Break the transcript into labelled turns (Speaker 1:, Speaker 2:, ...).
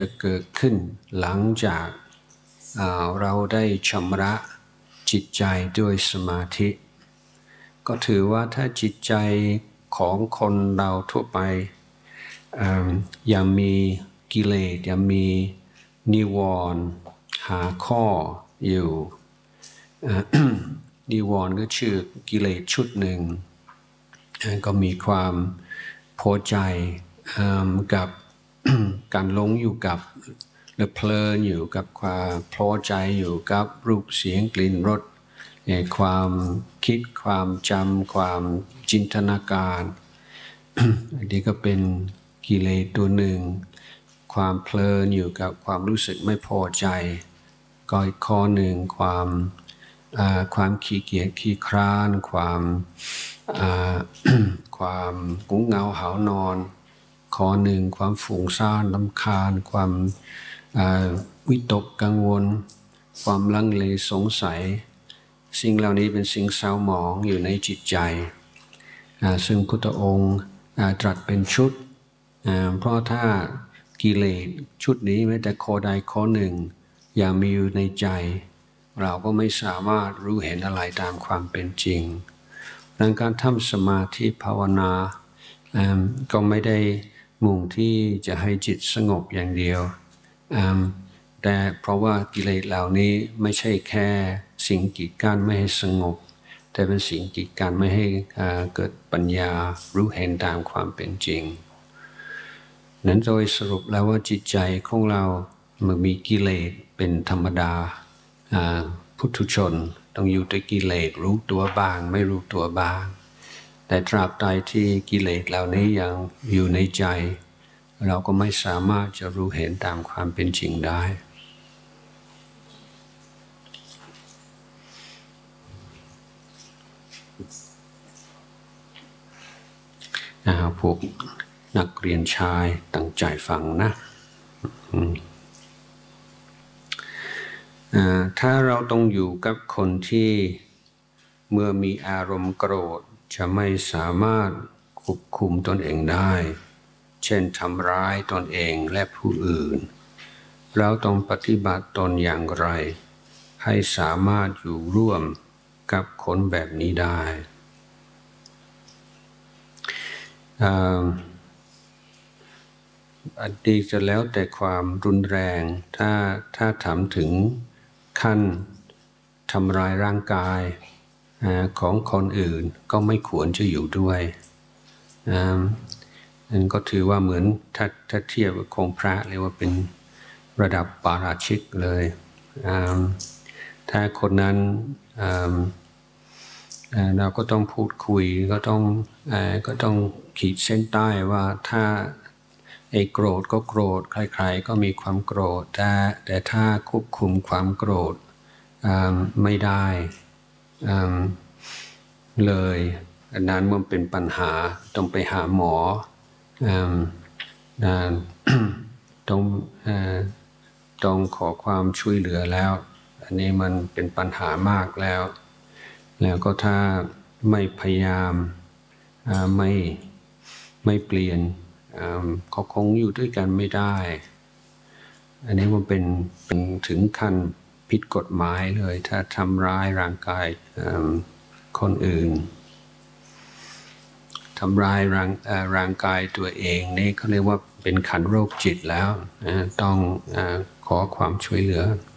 Speaker 1: จะเกิดขึ้นหลังจากเราได้ชำระจิตใจด้วยสมาธิก็ถือว่าถ้าจิตใจของคนเราทั่วไปยังมีกิเลสยังมีนิวรณ์หาข้ออยู่นิวรณ์ก็ชื่อกิเลสชุดหนึ่งก็มีความพอใจกับการหลงอยู่กับหรือเพลินอยู่กับความพอใจอยู่กับรูปเสียงกลิ่นรสความคิดความจำความจินตนาการอันนี้ก็เป็นกิเลสตัวหนึ่งความเพลินอยู่กับความรู้สึกไม่พอใจก็อีกข้อหนึ่งความขี้เกียจขี้คร้านความnguงเหงาหาวนอนข้อหนึ่งความฟุ้งซ่านรำคาญความวิตกกังวลความลังเลสงสัยสิ่งเหล่านี้เป็นสิ่งเศร้าหมองอยู่ในจิตใจซึ่งพุทธองค์ตรัสเป็นชุดเพราะถ้ากิเลสชุดนี้แม้แต่ข้อใดข้อหนึ่งยังมีอยู่ในใจเราก็ไม่สามารถรู้เห็นอะไรตามความเป็นจริงดังการทำสมาธิภาวนาก็ไม่ได้มุ่งที่จะให้จิตสงบอย่างเดียวแต่เพราะว่ากิเลสเหล่านี้ไม่ใช่แค่สิ่งกีดกันไม่ให้สงบแต่เป็นสิ่งกีดกันไม่ให้เกิดปัญญารู้เห็นตามความเป็นจริงนั้นโดยสรุปแล้วว่าจิตใจของเรามันมีกิเลสเป็นธรรมดาพุถุชนต้องอยู่ด้วยกิเลสรู้ตัวบ้างไม่รู้ตัวบ้างแต่ตราบใดที่กิเลสเหล่านี้ยังอยู่ในใจเราก็ไม่สามารถจะรู้เห็นตามความเป็นจริงได้พวกนักเรียนชายตั้งใจฟังนะถ้าเราต้องอยู่กับคนที่เมื่อมีอารมณ์โกรธจะไม่สามารถควบคุมตนเองได้เช่นทำร้ายตนเองและผู้อื่นเราต้องปฏิบัติตนอย่างไรให้สามารถอยู่ร่วมกับคนแบบนี้ได้อันนี้จะแล้วแต่ความรุนแรงถ้าถามถึงขั้นทำร้ายร่างกายของคนอื่นก็ไม่ควรจะอยู่ด้วยนั่นก็ถือว่าเหมือนถ้าเทียบกับองค์พระเรียกว่าเป็นระดับปาราชิกเลยถ้าคนนั้นเราก็ต้องพูดคุยก็ต้องขีดเส้นใต้ว่าถ้าโกรธก็โกรธใครๆก็มีความโกรธแต่ถ้าควบคุมความโกรธไม่ได้เลยอันนั้นมันเป็นปัญหาต้องไปหาหมอต้องขอความช่วยเหลือแล้วอันนี้มันเป็นปัญหามากแล้วก็ถ้าไม่พยายามไม่เปลี่ยนเขาคงอยู่ด้วยกันไม่ได้อันนี้มันเป็นถึงขั้นผิดกฎหมายเลยถ้าทำร้ายร่างกายคนอื่นทำร้ายร่างกายตัวเองนี่เขาเรียกว่าเป็นขันโรคจิตแล้วต้องขอความช่วยเหลือ